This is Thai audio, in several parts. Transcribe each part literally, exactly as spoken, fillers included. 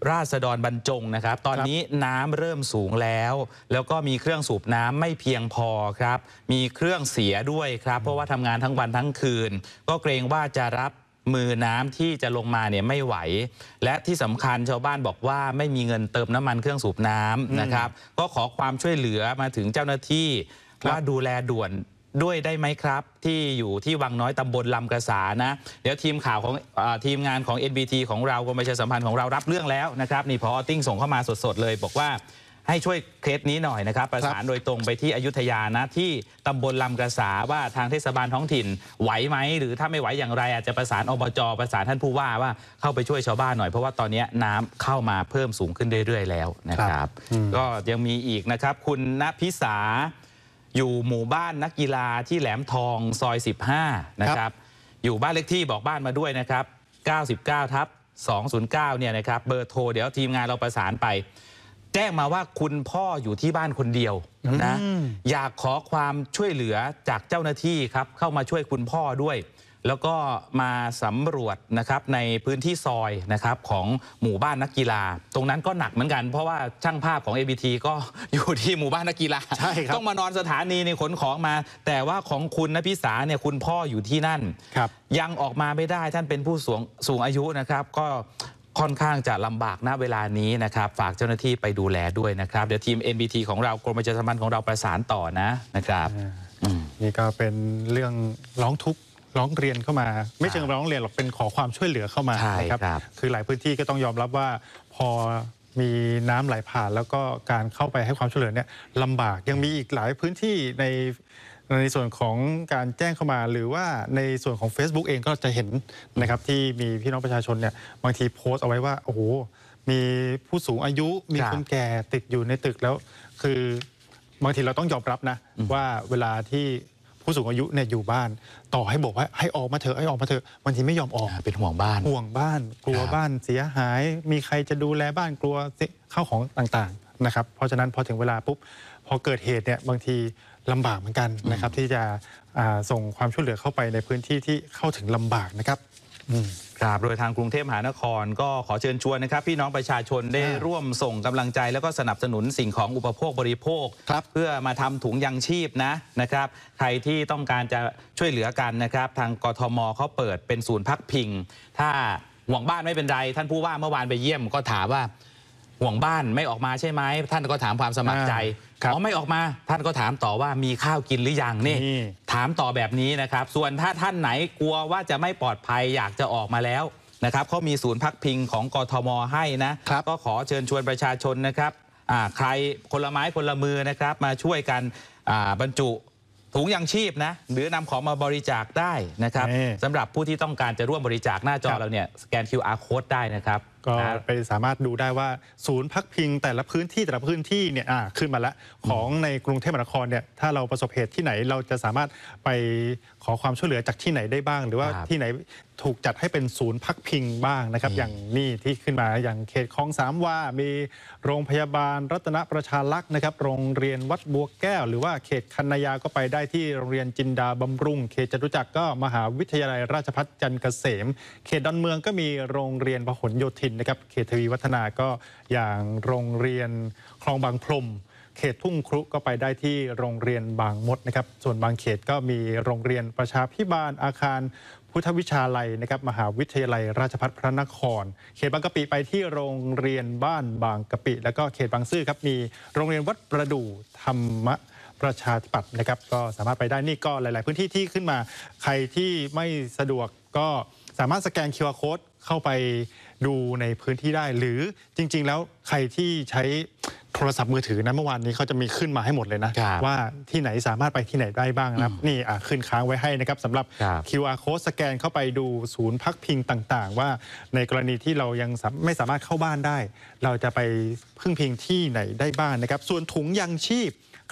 ราษฎรบรรจงนะครับตอนนี้น้ำเริ่มสูงแล้วแล้วก็มีเครื่องสูบน้ำไม่เพียงพอครับมีเครื่องเสียด้วยครับเพราะว่าทำงานทั้งวันทั้งคืนก็เกรงว่าจะรับมือน้ำที่จะลงมาเนี่ยไม่ไหวและที่สำคัญชาวบ้านบอกว่าไม่มีเงินเติมน้ำมันเครื่องสูบน้ำนะครับก็ขอความช่วยเหลือมาถึงเจ้าหน้าที่ว่าดูแลด่วนด้วยได้ไหมครับที่อยู่ที่วังน้อยตำบลลำกระสานะเดี๋ยวทีมข่าวของทีมงานของ เอ็น บี ที ของเรากรมประชาสัมพันธ์ของเรารับเรื่องแล้วนะครับนี่พอติ้งส่งเข้ามาสดๆเลยบอกว่าให้ช่วยเคสนี้หน่อยนะครับประสานโดยตรงไปที่อยุธยานะที่ตำบลลำกระสาว่าทางเทศบาลท้องถิ่นไหวไหมหรือถ้าไม่ไหวอย่างไรอาจจะประสานอบจประสานท่านผู้ว่าว่าเข้าไปช่วยชาวบ้านหน่อยเพราะว่าตอนนี้น้ำเข้ามาเพิ่มสูงขึ้นเรื่อยๆแล้วนะครับก็ยังมีอีกนะครับคุณณพิสาอยู่หมู่บ้านนักกีฬาที่แหลมทองซอยสิบห้านะครับอยู่บ้านเลขที่บอกบ้านมาด้วยนะครับเก้าสิบเก้าทับสองศูนย์เก้าเนี่ยนะครับเบอร์โทรเดี๋ยวทีมงานเราประสานไปแจ้งมาว่าคุณพ่ออยู่ที่บ้านคนเดียวนะอยากขอความช่วยเหลือจากเจ้าหน้าที่ครับเข้ามาช่วยคุณพ่อด้วยแล้วก็มาสำรวจนะครับในพื้นที่ซอยนะครับของหมู่บ้านนักกีฬาตรงนั้นก็หนักเหมือนกันเพราะว่าช่างภาพของ เอ บี ที ก็อยู่ที่หมู่บ้านนักกีฬาใช่ครับต้องมานอนสถานีในขนของมาแต่ว่าของคุณณพิสาเนี่ยคุณพ่ออยู่ที่นั่นยังออกมาไม่ได้ท่านเป็นผู้สูงสูงอายุนะครับก็ค่อนข้างจะลำบากณเวลานี้นะครับฝากเจ้าหน้าที่ไปดูแลด้วยนะครับเดี๋ยวทีม เอ็น บี ที ของเรากรมประชาสัมพันธ์ของเราประสานต่อนะนะครับนี่ก็เป็นเรื่องร้องทุกข์ร้องเรียนเข้ามาไม่เชิงร้องเรียนหรอกเป็นขอความช่วยเหลือเข้ามานะครับคือหลายพื้นที่ก็ต้องยอมรับว่าพอมีน้ำไหลผ่านแล้วก็การเข้าไปให้ความช่วยเหลือเนี่ยลำบากยังมีอีกหลายพื้นที่ในในส่วนของการแจ้งเข้ามาหรือว่าในส่วนของ Facebook เองก็จะเห็นนะครับที่มีพี่น้องประชาชนเนี่ยบางทีโพสต์เอาไว้ว่าโอ้โหมีผู้สูงอายุมีคนแก่ติดอยู่ในตึกแล้วคือบางทีเราต้องยอมรับนะว่าเวลาที่ผู้สูงอายุเนี่ยอยู่บ้านต่อให้บอกว่าให้ออกมาเถอะให้ออกมาเถอะบางทีไม่ยอมออกเป็นห่วงบ้านห่วงบ้านกลัวบ้านเสียหายมีใครจะดูแลบ้านกลัวข้าวของต่างๆนะครับเพราะฉะนั้นพอถึงเวลาปุ๊บพอเกิดเหตุเนี่ยบางทีลำบากเหมือนกันนะครับที่จะส่งความช่วยเหลือเข้าไปในพื้นที่ที่เข้าถึงลำบากนะครับครับโดยทางกรุงเทพมหานครก็ขอเชิญชวนนะครับพี่น้องประชาชนได้ร่วมส่งกำลังใจแล้วก็สนับสนุนสิ่งของอุปโภคบริโภคเพื่อมาทำถุงยังชีพนะนะครับใครที่ต้องการจะช่วยเหลือกันนะครับทางกทมเขาเปิดเป็นศูนย์พักพิงถ้าห่วงบ้านไม่เป็นไรท่านผู้ว่าเมื่อวานไปเยี่ยมก็ถามว่าห่วงบ้านไม่ออกมาใช่ไหมท่านก็ถามความสมัครใจอ๋อไม่ออกมาท่านก็ถามต่อว่ามีข้าวกินหรือยังนี่ถามต่อแบบนี้นะครับส่วนถ้าท่านไหนกลัวว่าจะไม่ปลอดภัยอยากจะออกมาแล้วนะครับเขามีศูนย์พักพิงของกทมให้นะก็ขอเชิญชวนประชาชนนะครับใครคนละไม้คนละมือนะครับมาช่วยกันบรรจุถุงยังชีพนะหรือนำของมาบริจาคได้นะครับสำหรับผู้ที่ต้องการจะร่วมบริจาคหน้าจอเราเนี่ยสแกน คิว อาร์ Code ได้นะครับก็ไปสามารถดูได้ว่าศูนย์พักพิงแต่ละพื้นที่แต่ละพื้นที่เนี่ยขึ้นมาแล้วของในกรุงเทพมหานครเนี่ยถ้าเราประสบเหตุที่ไหนเราจะสามารถไปขอความช่วยเหลือจากที่ไหนได้บ้างหรือว่าที่ไหนถูกจัดให้เป็นศูนย์พักพิงบ้างนะครับอย่างนี่ที่ขึ้นมาอย่างเขตคลองสามวามีโรงพยาบาลรัตนประชาลักษณ์นะครับโรงเรียนวัดบัวแก้วหรือว่าเขตคันนายาก็ไปได้ที่โรงเรียนจินดาบำรุงเขตจตุจักรก็มหาวิทยาลัยราชภัฏจันทร์เกษมเขตดอนเมืองก็มีโรงเรียนพหลโยธินนะครับเขตทวีวัฒนาก็อย่างโรงเรียนคลองบางพรมเขตทุ่งครุก็ไปได้ที่โรงเรียนบางมดนะครับส่วนบางเขตก็มีโรงเรียนประชาพิบาลอาคารพุทธวิชาลัยนะครับมหาวิทยาลัยราชภัฏพระนครเขตบางกะปิไปที่โรงเรียนบ้านบางกะปิแล้วก็เขตบางซื่อครับมีโรงเรียนวัดประดู่ธรรมประชาธิปัตย์นะครับก็สามารถไปได้นี่ก็หลายๆพื้นที่ที่ขึ้นมาใครที่ไม่สะดวกก็สามารถสแกน คิว อาร์ Code เข้าไปดูในพื้นที่ได้หรือจริงๆแล้วใครที่ใช้โทรศัพท์มือถือนะเมื่อวานนี้เขาจะมีขึ้นมาให้หมดเลยนะว่าที่ไหนสามารถไปที่ไหนได้บ้างนะครับนี่ขึ้นค้างไว้ให้นะครับสำหรับ คิว อาร์ Code สแกนเข้าไปดูศูนย์พักพิงต่างๆว่าในกรณีที่เรายังไม่สามารถเข้าบ้านได้เราจะไปพึ่งพิงที่ไหนได้บ้างนะครับส่วนถุงยังชีพใ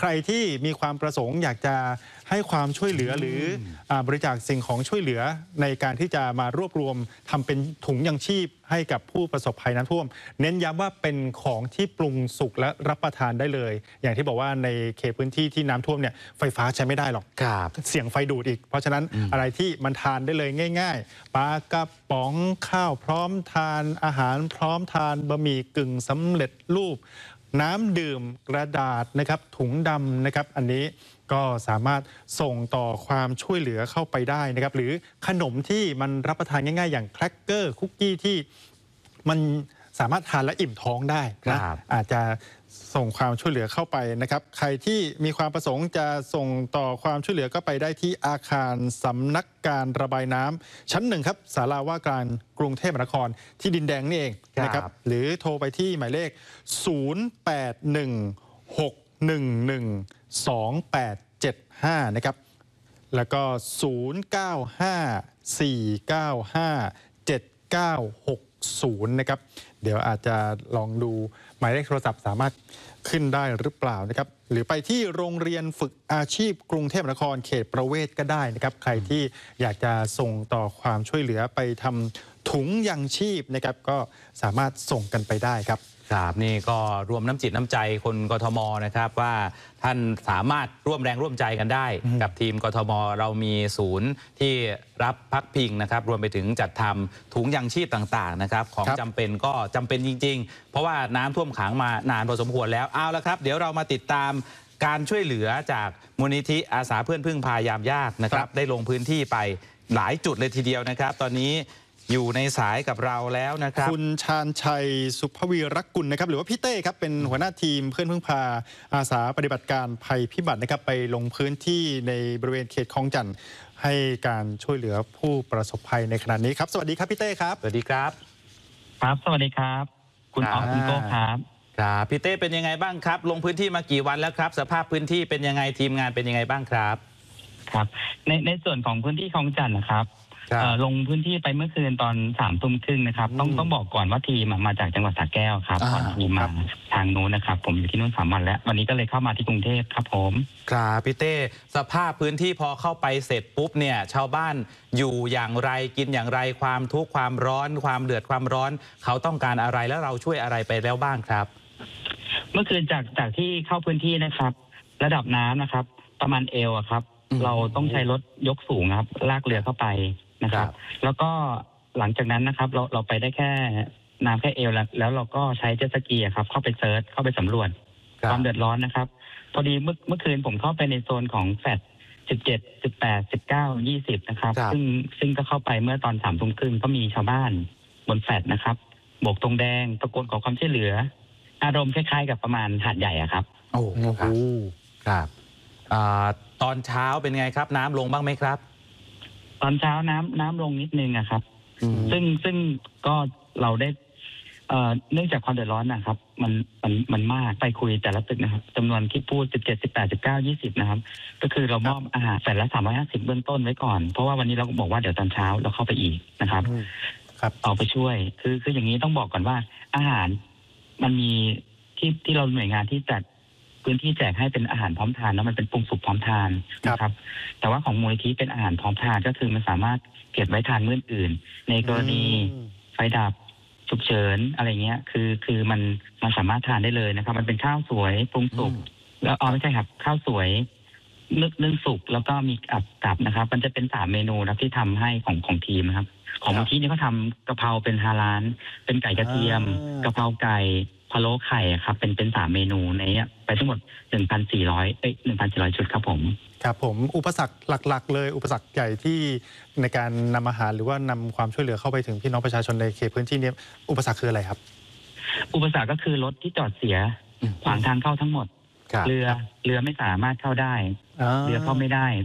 ใครที่มีความประสงค์อยากจะให้ความช่วยเหลือหรืออ่าบริจาคสิ่งของช่วยเหลือในการที่จะมารวบรวมทำเป็นถุงยังชีพให้กับผู้ประสบภัยน้ำท่วม เน้นย้ำว่าเป็นของที่ปรุงสุกและรับประทานได้เลย อย่างที่บอกว่าในเขตพื้นที่ที่น้ำท่วมเนี่ยไฟฟ้าใช้ไม่ได้หรอกครับเสี่ยงไฟดูดอีก เพราะฉะนั้นอะไรที่มันทานได้เลยง่ายๆปลากระป๋องข้าวพร้อมทานอาหารพร้อมทานบะหมี่กึ่งสำเร็จรูป น้ำดื่มกระดาษนะครับถุงดำนะครับอันนี้ก็สามารถส่งต่อความช่วยเหลือเข้าไปได้นะครับหรือขนมที่มันรับประทานง่ายๆ อย่างแครกเกอร์คุกกี้ที่มันสามารถทานและอิ่มท้องได้นะครับ อาจจะส่งความช่วยเหลือเข้าไปนะครับใครที่มีความประสงค์จะส่งต่อความช่วยเหลือก็ไปได้ที่อาคารสำนักการระบายน้ำชั้นหนึ่งครับศาลาว่าการกรุงเทพมหานครที่ดินแดงนี่เองนะครับหรือโทรไปที่หมายเลข ศูนย์ แปด หนึ่ง หก หนึ่ง หนึ่ง สอง แปด เจ็ด ห้านะครับแล้วก็ ศูนย์ เก้า ห้า สี่ เก้า ห้า เจ็ด เก้า หก ศูนย์นะครับเดี๋ยวอาจจะลองดูหมายเลขโทรศัพท์สามารถขึ้นได้หรือเปล่านะครับหรือไปที่โรงเรียนฝึกอาชีพกรุงเทพมหานครเขตประเวศก็ได้นะครับใครที่อยากจะส่งต่อความช่วยเหลือไปทำถุงยังชีพนะครับก็สามารถส่งกันไปได้ครับครับนี่ก็รวมน้ำจิตน้ำใจคนกทมนะครับว่าท่านสามารถร่วมแรงร่วมใจกันได้ กับทีมกทมเรามีศูนย์ที่รับพักพิงนะครับรวมไปถึงจัดทำถุงยังชีพต่างๆนะครับของจำเป็นก็จำเป็นจริงๆ เพราะว่าน้ำท่วมขังมานานพอสมควรแล้วเอาละครับเดี๋ยวเรามาติดตามการช่วยเหลือจากมูลนิธิอาสาเพื่อนพึ่งพายามยากนะครับได้ลงพื้นที่ไปหลายจุดเลยทีเดียวนะครับตอนนี้อยู่ในสายกับเราแล้วนะครับคุณชาญชัยสุภวีรักกุลนะครับหรือว่าพี่เต้ครับเป็นหัวหน้าทีมเพื่อนพึ่งพาอาสาปฏิบัติการภัยพิบัตินะครับไปลงพื้นที่ในบริเวณเขตคลองจันทน์ให้การช่วยเหลือผู้ประสบภัยในขณะนี้ครับสวัสดีครับพี่เต้ครับสวัสดีครับครับสวัสดีครับคุณออฟคุณโก้ครับครับพี่เต้เป็นยังไงบ้างครับลงพื้นที่มากี่วันแล้วครับสภาพพื้นที่เป็นยังไงทีมงานเป็นยังไงบ้างครับครับในในส่วนของพื้นที่คลองจันทน์นะครับลงพื้นที่ไปเมื่อคืนตอนสามทุ่มครึ่งนะครับต้องต้องบอกก่อนว่าทีมมาจากจังหวัดสระแก้วครับก่อนทีมมาทางนู้นนะครับผมอยู่ที่นู้นสามวันแล้ววันนี้ก็เลยเข้ามาที่กรุงเทพครับผมครับพี่เต้สภาพพื้นที่พอเข้าไปเสร็จปุ๊บเนี่ยชาวบ้านอยู่อย่างไรกินอย่างไรความทุกข์ความร้อนความเดือดความร้อนเขาต้องการอะไรแล้วเราช่วยอะไรไปแล้วบ้างครับเมื่อคืนจากจากที่เข้าพื้นที่นะครับระดับน้ำนะครับประมาณเอวครับเราต้องใช้รถยกสูงครับลากเรือเข้าไปนะครับแล้วก็หลังจากนั้นนะครับเราเราไปได้แค่น้ำแค่เอวแล้วแล้วเราก็ใช้เจ็ตสกีครับเข้าไปเซิร์ชเข้าไปสำรวจความเดือดร้อนนะครับพอดีเมื่อเมื่อคืนผมเข้าไปในโซนของแฟลตสิบเจ็ด สิบแปด สิบเก้า ยี่สิบนะครับซึ่งซึ่งก็เข้าไปเมื่อตอนสามทุ่มครึ่งก็มีชาวบ้านบนแฟลตนะครับโบกธงแดงตะโกนขอความช่วยเหลืออารมณ์คล้ายๆกับประมาณหาดใหญ่อะครับโอ้โหครับตอนเช้าเป็นไงครับน้ำลงบ้างไหมครับตอนเช้าน้ำน้ำลงนิดนึงอะครับซึ่งซึ่งก็เราได้เนื่องจากความเดือดร้อนนะครับมันมันมันมากไปคุยแต่ละตึกนะครับจำนวนที่พูดสิบเจ็ด สิบแปด สิบเก้า ยี่สิบนะครับก็คือเรามอบอาหารแต่ละสามร้อยห้าสิบเบื้องต้นไว้ก่อนเพราะว่าวันนี้เราบอกว่าเดี๋ยวตอนเช้าเราเข้าไปอีกนะครับครับเอาไปช่วยคือคืออย่างนี้ต้องบอกก่อนว่าอาหารมันมีที่ที่เราหน่วยงานที่จัดพื้นที่แจกให้เป็นอาหารพร้อมทานแล้วมันเป็นปรุงสุกพร้อมทานนะครับแต่ว่าของมูลนิธิเป็นอาหารพร้อมทานก็คือมันสามารถเก็บไว้ทานมื้ออื่นในกรณีไฟดับฉุกเฉินอะไรเงี้ยคือคือมันมันสามารถทานได้เลยนะครับมันเป็นข้าวสวยปรุงสุกแล้วอ๋อไม่ใช่ครับข้าวสวยนึกนึ่งสุกแล้วก็มีกับกับนะครับมันจะเป็นสามเมนูนะที่ทำให้ของของทีมนะครับของมูลนิธินี่เขาทำกะเพราเป็นฮาลาลเป็นไก่กระเทียมกะเพราไก่พะโล้ไข่ครับเป็นเป็นสามเมนูในนี้ไปทั้งหมด หนึ่งพันสี่ร้อย เอ้ย หนึ่งพันสี่ร้อย ชุดครับผมครับผมอุปสรรคหลักๆเลยอุปสรรคใหญ่ที่ในการนำอาหารหรือว่านำความช่วยเหลือเข้าไปถึงพี่น้องประชาชนในเขตพื้นที่นี้อุปสรรคคืออะไรครับอุปสรรคก็คือรถที่จอดเสียขวางทางเข้าทั้งหมดเรือเรือไม่สามารถเข้าได้เรือเข้าไม่ได้